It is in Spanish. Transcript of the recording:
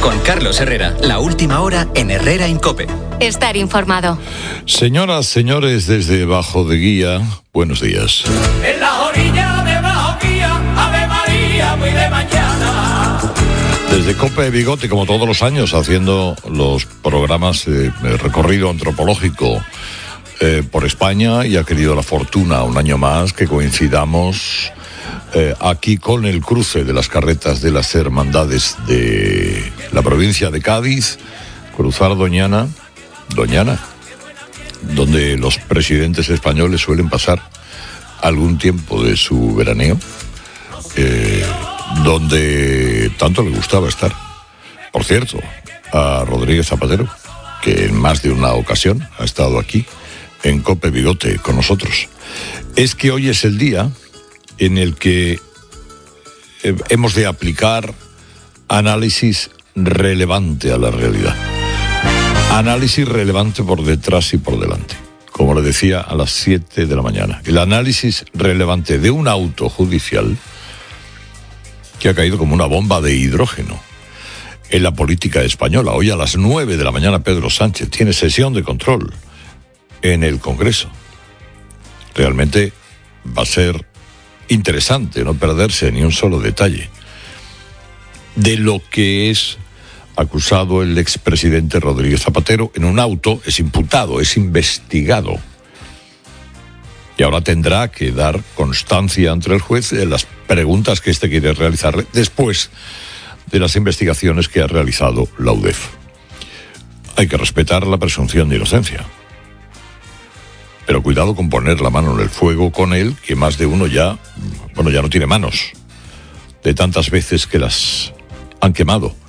Con Carlos Herrera, la última hora en Herrera en COPE. Estar informado. Señoras, señores, desde Bajo de Guía, buenos días. En la orilla de Bajo Guía, Ave María, muy de mañana. Desde COPE Bigote, como todos los años, haciendo los programas de recorrido antropológico por España, y ha querido la fortuna un año más que coincidamos aquí con el cruce de las carretas de las hermandades de la provincia de Cádiz, cruzar Doñana, donde los presidentes españoles suelen pasar algún tiempo de su veraneo, donde tanto le gustaba estar. Por cierto, a Rodríguez Zapatero, que en más de una ocasión ha estado aquí en COPE Bigote con nosotros. Es que hoy es el día en el que hemos de aplicar análisis relevante a la realidad. Análisis relevante por detrás y por delante. Como le decía a las 7 de la mañana. El análisis relevante de un auto judicial que ha caído como una bomba de hidrógeno en la política española. Hoy a las 9 de la mañana Pedro Sánchez tiene sesión de control en el Congreso. Realmente va a ser interesante no perderse ni un solo detalle de lo que es acusado el expresidente Rodríguez Zapatero en un auto. Es imputado, es investigado, y ahora tendrá que dar constancia ante el juez de las preguntas que éste quiere realizarle después de las investigaciones que ha realizado la UDEF. Hay que respetar la presunción de inocencia, pero cuidado con poner la mano en el fuego con él, que más de uno ya no tiene manos de tantas veces que las han quemado